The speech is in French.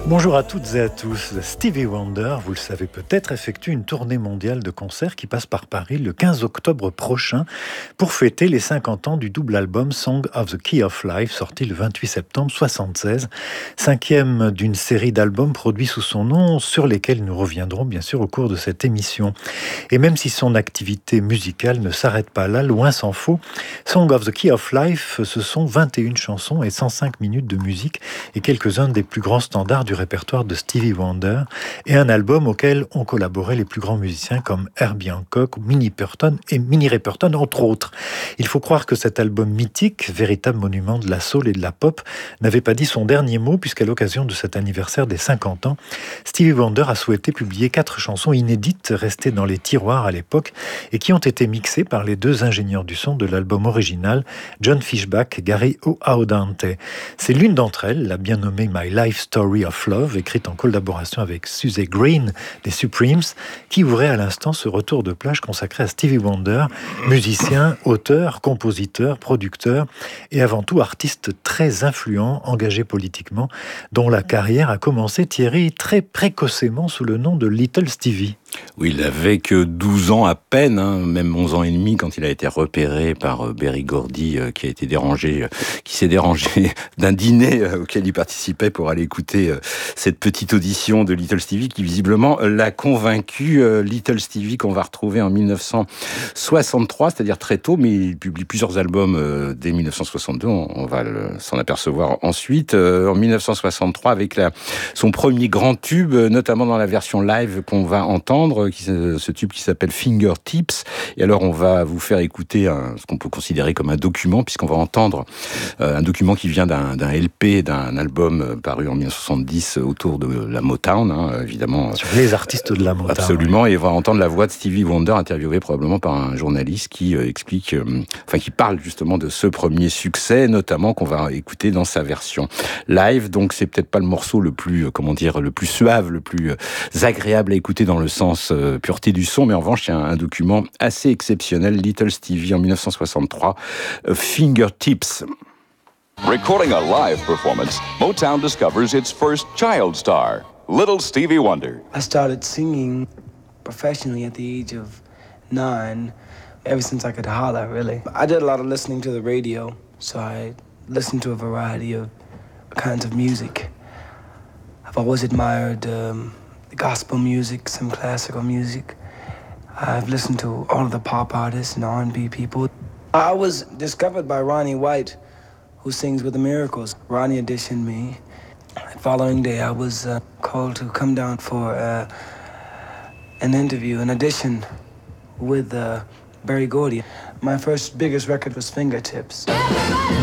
Bonjour à toutes et à tous. Stevie Wonder, vous le savez peut-être, effectue une tournée mondiale de concerts qui passe par Paris le 15 octobre prochain pour fêter les 50 ans du double album Song of the Key of Life, sorti le 28 septembre 1976, cinquième d'une série d'albums produits sous son nom, sur lesquels nous reviendrons bien sûr au cours de cette émission. Et même si son activité musicale ne s'arrête pas là, loin s'en faut, Song of the Key of Life, ce sont 21 chansons et 105 minutes de musique et quelques-uns des plus grands standards du répertoire de Stevie Wonder, et un album auquel ont collaboré les plus grands musiciens comme Herbie Hancock, Minnie Riperton, entre autres. Il faut croire que cet album mythique, véritable monument de la soul et de la pop, n'avait pas dit son dernier mot, puisqu'à l'occasion de cet anniversaire des 50 ans, Stevie Wonder a souhaité publier 4 chansons inédites restées dans les tiroirs à l'époque et qui ont été mixées par les 2 ingénieurs du son de l'album original, John Fishback et Gary Audante. C'est l'une d'entre elles, la bien nommée My Life Story of Love, écrite en collaboration avec Suzy Green des Supremes, qui ouvrait à l'instant ce retour de plage consacré à Stevie Wonder, musicien, auteur, compositeur, producteur et avant tout artiste très influent, engagé politiquement, dont la carrière a commencé, Thierry, très précocement sous le nom de Little Stevie. Oui, il n'avait que 12 ans à peine, même 11 ans et demi, quand il a été repéré par Berry Gordy, qui s'est dérangé d'un dîner auquel il participait pour aller écouter cette petite audition de Little Stevie, qui visiblement l'a convaincu. Little Stevie qu'on va retrouver en 1963, c'est-à-dire très tôt, mais il publie plusieurs albums dès 1962, on va s'en apercevoir ensuite. En 1963, avec son premier grand tube, notamment dans la version live qu'on va entendre, ce tube qui s'appelle Fingertips. Et alors on va vous faire écouter ce qu'on peut considérer comme un document, puisqu'on va entendre un document qui vient d'un LP, d'un album paru en 1970 autour de la Motown, évidemment. Sur les artistes de la Motown. Absolument, oui. Et on va entendre la voix de Stevie Wonder interviewée probablement par un journaliste qui qui parle justement de ce premier succès, notamment qu'on va écouter dans sa version live. Donc c'est peut-être pas le morceau le plus suave, le plus agréable à écouter dans le sens pureté du son, mais en revanche, il y a un document assez exceptionnel, Little Stevie en 1963, Fingertips. Recording a live performance, Motown discovers its first child star, Little Stevie Wonder. I started singing professionally at the age of 9, ever since I could holler, really. I did a lot of listening to the radio, so I listened to a variety of kinds of music. I've always admired gospel music, some classical music. I've listened to all of the pop artists and R&B people. I was discovered by Ronnie White, who sings with the Miracles. Ronnie auditioned me. The following day, I was called to come down for an interview, an audition with Berry Gordy. My first biggest record was Fingertips.